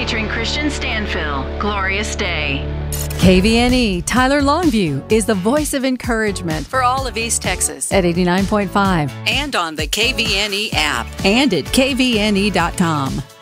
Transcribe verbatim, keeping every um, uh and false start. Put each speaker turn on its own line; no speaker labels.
featuring Christian Stanfill, Glorious Day.
K V N E Tyler Longview is the voice of encouragement
for all of East Texas
at eighty-nine point five
and on the K V N E app
and at K V N E dot com.